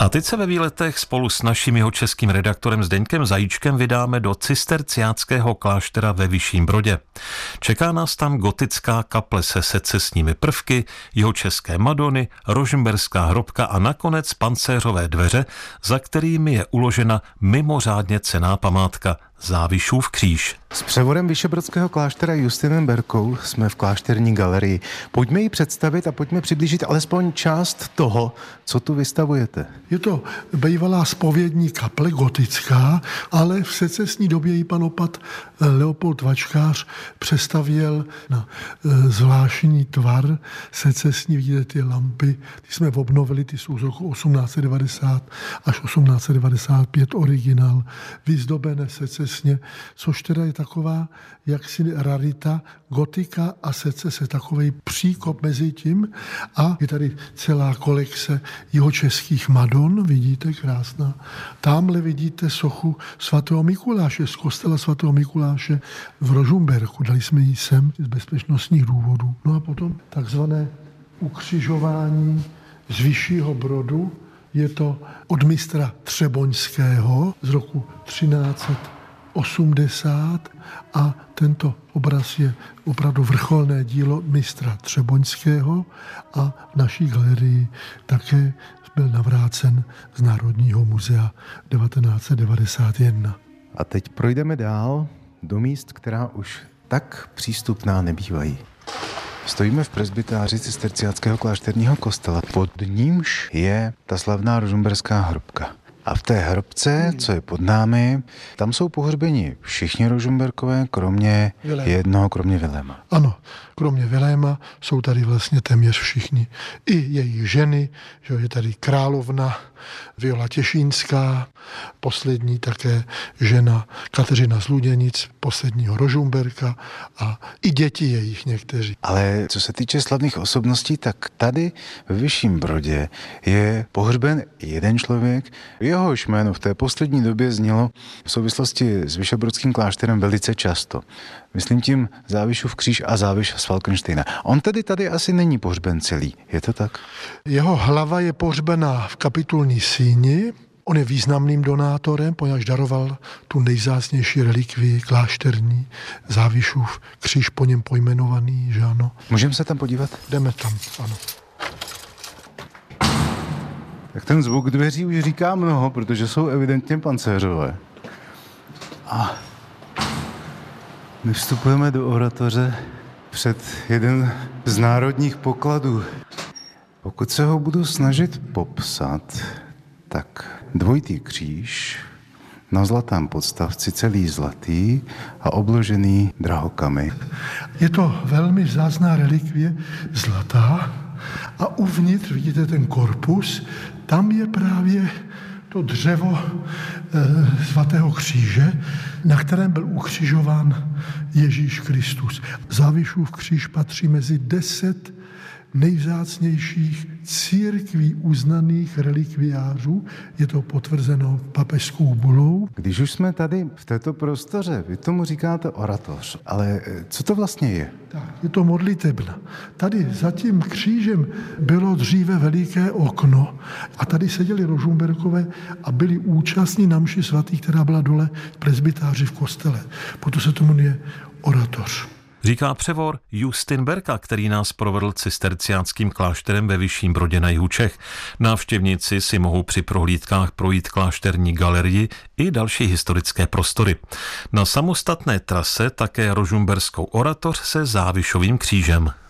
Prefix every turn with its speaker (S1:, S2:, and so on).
S1: A teď se ve výletech spolu s naším jihočeským redaktorem Zdeňkem Zajíčkem vydáme do cisterciáckého kláštera ve Vyšším Brodě. Čeká nás tam gotická kaple se secesními prvky, jihočeské Madony, rožmberská hrobka a nakonec pancéřové dveře, za kterými je uložena mimořádně cenná památka Závišův kříž.
S2: S převodem Vyšebrodského kláštera Justinem Berkou jsme v klášterní galerii. Pojďme ji představit a pojďme přiblížit alespoň část toho, co tu vystavujete.
S3: Je to bývalá zpovědní kaple gotická, ale v secesní době ji pan opat Leopold Vačkář přestavěl na zvláštní tvar secesní. Vidíte ty lampy, ty jsme obnovili, ty jsou z roku 1890 až 1895 originál, vyzdobené secesně, což teda je taková jaksi rarita, gotika a secese, takovej příkop mezi tím. A je tady celá kolekce jihočeských Madon, vidíte, krásná. Támhle vidíte sochu svatého Mikuláše, z kostela svatého Mikuláše v Rožmberku. Dali jsme ji sem z bezpečnostních důvodů. No a potom takzvané ukřižování z Vyššího Brodu. Je to od mistra Třeboňského z roku 1380 a tento obraz je opravdu vrcholné dílo mistra Třeboňského a v naší galerii také byl navrácen z Národního muzea 1991.
S2: A teď projdeme dál do míst, která už tak přístupná nebývají. Stojíme v presbytáři cisterciáckého klášterního kostela, pod nímž je ta slavná rožmberská hrobka. A v té hrobce, co je pod námi, tam jsou pohřbeni všichni Rožmberkové, kromě jednoho, kromě Viléma.
S3: Ano, kromě Viléma jsou tady vlastně téměř všichni. I jejich ženy, že je tady královna Viola Těšínská, poslední také žena Kateřina z Luděnic, posledního Rožmberka a i děti jejich někteří.
S2: Ale co se týče slavných osobností, tak tady ve Vyšším Brodě je pohřben jeden člověk. Jehož jméno v té poslední době znělo v souvislosti s Vyšebrodským klášterem velice často. Myslím tím Závišův kříž a Záviš z Falkensteina. On tedy tady asi není pohřben celý, je to tak?
S3: Jeho hlava je pohřbená v kapitulní síni. On je významným donátorem, poněvadž daroval tu nejvzácnější relikvii klášterní, Závišův kříž po něm pojmenovaný, že ano.
S2: Můžeme se tam podívat?
S3: Jdeme tam, ano.
S2: Tak ten zvuk dveří už říká mnoho, protože jsou evidentně pancéřové. A my vstupujeme do oratoře před jeden z národních pokladů. Pokud se ho budu snažit popsat, tak dvojitý kříž na zlatém podstavci, celý zlatý a obložený drahokamy.
S3: Je to velmi vzácná relikvie, zlatá, a uvnitř vidíte ten korpus, tam je právě to dřevo svatého kříže, na kterém byl ukřižován Ježíš Kristus. Závišův kříž patří mezi 10 nejvzácnějších církví uznaných relikviářů. Je to potvrzeno papežskou bulou.
S2: Když už jsme tady v této prostoře, vy tomu říkáte oratoř, ale co to vlastně je?
S3: Tak, je to modlitebna. Tady za tím křížem bylo dříve veliké okno a tady seděli Rožmberkové a byli účastní na mši svatý, která byla dole v presbytáři v kostele. Proto se tomu jmenuje oratoř.
S1: Říká převor Justin Berka, který nás provedl cisterciánským klášterem ve Vyšším Brodě na jihu Čech. Návštěvníci si mohou při prohlídkách projít klášterní galerii i další historické prostory. Na samostatné trase také rožmberskou oratoř se Závišovým křížem.